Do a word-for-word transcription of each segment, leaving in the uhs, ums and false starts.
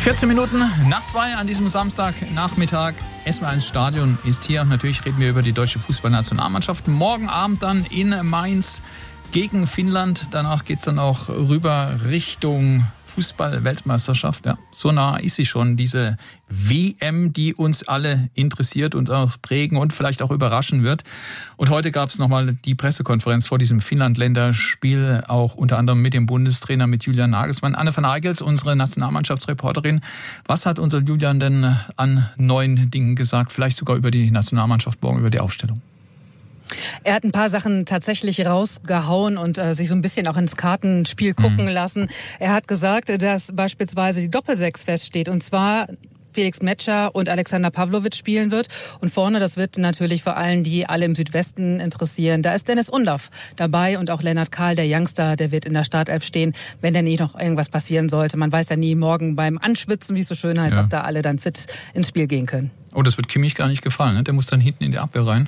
vierzehn Minuten nach zwei an diesem Samstagnachmittag. S W R eins Stadion ist hier. Natürlich reden wir über die deutsche Fußballnationalmannschaft. Morgen Abend dann in Mainz gegen Finnland. Danach geht es dann auch rüber Richtung Fußball-Weltmeisterschaft. Ja, so nah ist sie schon, diese W M, die uns alle interessiert und auch prägen und vielleicht auch überraschen wird. Und heute gab es nochmal die Pressekonferenz vor diesem Finnland-Länderspiel, auch unter anderem mit dem Bundestrainer, mit Julian Nagelsmann. Anne van Eigels, unsere Nationalmannschaftsreporterin. Was hat unser Julian denn an neuen Dingen gesagt? Vielleicht sogar über die Nationalmannschaft morgen, über die Aufstellung? Er hat ein paar Sachen tatsächlich rausgehauen und äh, sich so ein bisschen auch ins Kartenspiel gucken mhm. lassen. Er hat gesagt, dass beispielsweise die Doppelsechs feststeht, und zwar Felix Metscher und Alexander Pavlovic spielen wird. Und vorne, das wird natürlich vor allem die alle im Südwesten interessieren. Da ist Dennis Undaff dabei und auch Lennart Kahl, der Youngster, der wird in der Startelf stehen, wenn denn nicht noch irgendwas passieren sollte. Man weiß ja nie morgen beim Anschwitzen, wie es so schön heißt, ja. ob da alle dann fit ins Spiel gehen können. Oh, das wird Kimmich gar nicht gefallen, ne? Der muss dann hinten in die Abwehr rein.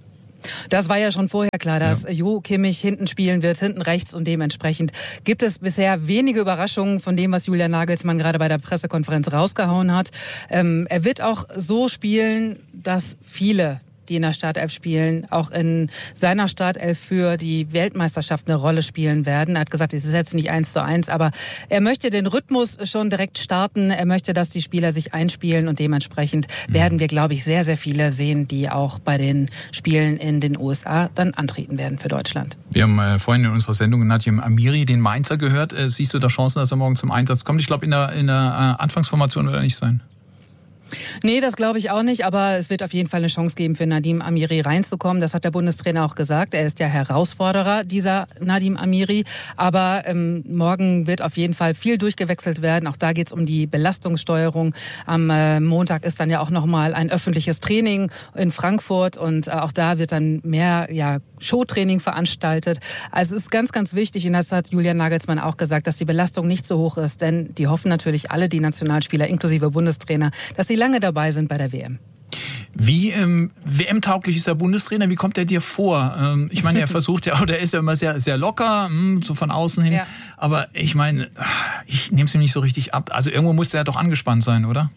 Das war ja schon vorher klar, dass ja. Jo Kimmich hinten spielen wird, hinten rechts, und dementsprechend gibt es bisher wenige Überraschungen von dem, was Julian Nagelsmann gerade bei der Pressekonferenz rausgehauen hat. Ähm, er wird auch so spielen, dass viele, die in der Startelf spielen, auch in seiner Startelf für die Weltmeisterschaft eine Rolle spielen werden. Er hat gesagt, es ist jetzt nicht eins zu eins, aber er möchte den Rhythmus schon direkt starten. Er möchte, dass die Spieler sich einspielen, und dementsprechend mhm. werden wir, glaube ich, sehr, sehr viele sehen, die auch bei den Spielen in den U S A dann antreten werden für Deutschland. Wir haben äh, vorhin in unserer Sendung Nadjem Amiri, den Mainzer, gehört. Äh, siehst du da Chancen, dass er morgen zum Einsatz kommt? Ich glaube, in der, in der äh, Anfangsformation wird er nicht sein. Nee, das glaube ich auch nicht, aber es wird auf jeden Fall eine Chance geben, für Nadim Amiri reinzukommen. Das hat der Bundestrainer auch gesagt. Er ist ja Herausforderer, dieser Nadim Amiri. Aber ähm, morgen wird auf jeden Fall viel durchgewechselt werden. Auch da geht es um die Belastungssteuerung. Am äh, Montag ist dann ja auch nochmal ein öffentliches Training in Frankfurt, und äh, auch da wird dann mehr ja, Showtraining veranstaltet. Also es ist ganz, ganz wichtig, und das hat Julian Nagelsmann auch gesagt, dass die Belastung nicht so hoch ist, denn die hoffen natürlich alle, die Nationalspieler inklusive Bundestrainer, dass sie lange dabei sind bei der W M. Wie ähm, W M-tauglich ist der Bundestrainer? Wie kommt er dir vor? Ähm, ich meine, er versucht ja, oder er ist ja immer sehr, sehr locker, mh, so von außen hin. Ja. Aber ich meine, ich nehme es ihm nicht so richtig ab. Also irgendwo muss er doch angespannt sein, oder?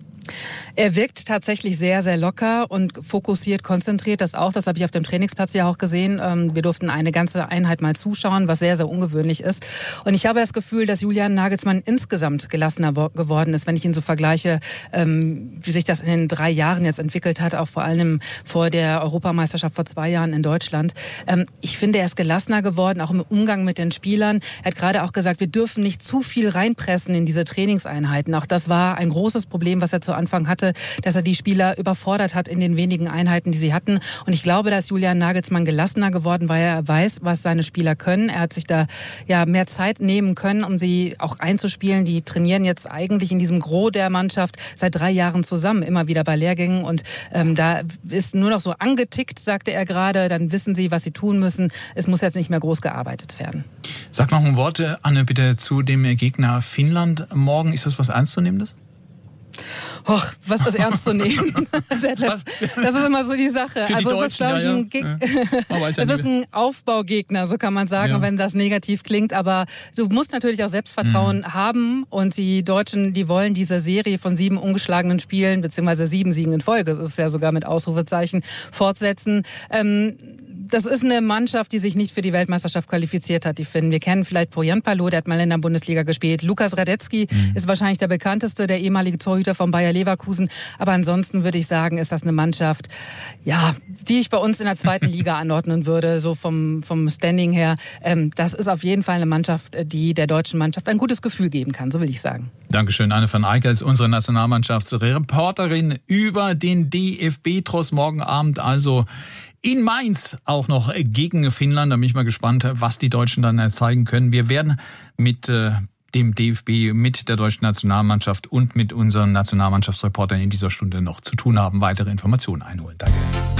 Er wirkt tatsächlich sehr, sehr locker und fokussiert, konzentriert. Das auch, das habe ich auf dem Trainingsplatz ja auch gesehen. Wir durften eine ganze Einheit mal zuschauen, was sehr, sehr ungewöhnlich ist. Und ich habe das Gefühl, dass Julian Nagelsmann insgesamt gelassener geworden ist, wenn ich ihn so vergleiche, wie sich das in den drei Jahren jetzt entwickelt hat, auch vor allem vor der Europameisterschaft vor zwei Jahren in Deutschland. Ich finde, er ist gelassener geworden, auch im Umgang mit den Spielern. Er hat gerade auch gesagt, wir dürfen nicht zu viel reinpressen in diese Trainingseinheiten. Auch das war ein großes Problem, was er zu Anfang hatte, dass er die Spieler überfordert hat in den wenigen Einheiten, die sie hatten. Und ich glaube, da ist Julian Nagelsmann gelassener geworden, weil er weiß, was seine Spieler können. Er hat sich da ja mehr Zeit nehmen können, um sie auch einzuspielen. Die trainieren jetzt eigentlich in diesem Gros der Mannschaft seit drei Jahren zusammen, immer wieder bei Lehrgängen. Und ähm, da ist nur noch so angetickt, sagte er gerade. Dann wissen sie, was sie ttun müssen. Es muss jetzt nicht mehr groß gearbeitet werden. Sag noch ein Wort, Anne, bitte zu dem Gegner Finnland morgen. Ist das was Ernstzunehmendes? Och, was ist ernst zu nehmen? Das ist immer so die Sache. Für die also es ist, glaube ich, ein, Ge- ja, ja. es ist ein Aufbaugegner, so kann man sagen, ja. wenn das negativ klingt. Aber du musst natürlich auch Selbstvertrauen mhm. haben. Und die Deutschen, die wollen diese Serie von sieben ungeschlagenen Spielen, beziehungsweise sieben Siegen in Folge, das ist ja sogar mit Ausrufezeichen, fortsetzen. Ähm, Das ist eine Mannschaft, die sich nicht für die Weltmeisterschaft qualifiziert hat, die Finnen. Wir kennen vielleicht Pojan Palo, der hat mal in der Bundesliga gespielt. Lukas Radetzky mhm. ist wahrscheinlich der bekannteste, der ehemalige Torhüter von Bayer Leverkusen. Aber ansonsten würde ich sagen, ist das eine Mannschaft, ja, die ich bei uns in der zweiten Liga anordnen würde, so vom, vom Standing her. Ähm, das ist auf jeden Fall eine Mannschaft, die der deutschen Mannschaft ein gutes Gefühl geben kann, so will ich sagen. Dankeschön, Anne van Eigels, unsere Nationalmannschaftsreporterin über den D F B-Tross morgen Abend, also in Mainz auch noch gegen Finnland. Da bin ich mal gespannt, was die Deutschen dann zeigen können. Wir werden mit äh, dem D F B, mit der deutschen Nationalmannschaft und mit unseren Nationalmannschaftsreportern in dieser Stunde noch zu tun haben, weitere Informationen einholen. Danke.